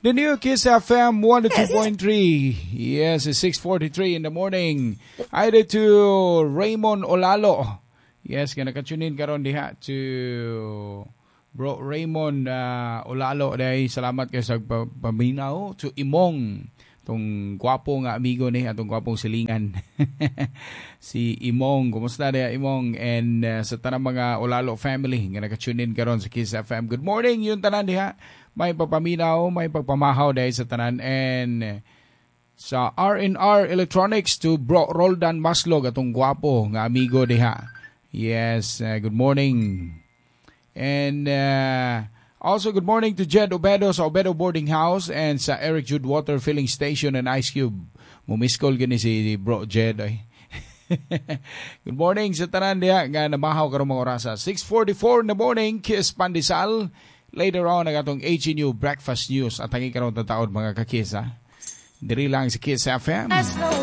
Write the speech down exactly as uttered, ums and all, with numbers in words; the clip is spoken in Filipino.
The new Kiss F M one oh two point three. Yes, it's six forty-three in the morning. Either to Raymond Olalo. Yes, kaya nakatunin karon diha to Bro Raymond uh, Olalo. Dahil salamat kayo sa paminaw to Imong. Itong gwapo nga amigo ni, atong gwapong silingan. Si Imong, kumusta na Imong? And uh, sa tanang mga Olalo family, nga nakatune in karon sa Kiss F M. Good morning, yung tanan diha. May papaminaw, may pagpamahaw dahil sa tanan. And uh, sa R and R Electronics to Bro Roldan Maslog, atong gwapo nga amigo diha. Yes, uh, good morning. And uh, also, good morning to Jed Obedo sa Obedo Boarding House and sa Eric Jude Water Filling Station and Ice Cube. Mumiskol gani si Bro Jed. Good morning sa tanan diya nga namahaw karong mga orasa. six forty-four in the morning, Kiss Pandesal. Later on, nagatong H N U Breakfast News at hangi karong tataod mga kakisa. Diri lang sa Kiss F M.